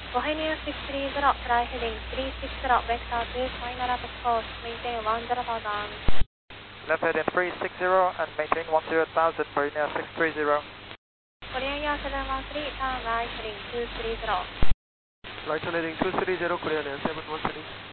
Bohemia 630, fly heading 360, vector to final out of course, maintain 10,000. Left heading 360 and maintain 10,000, Bohemia 630. Korean 713, turn right heading 230. Right heading 230, Korean 713.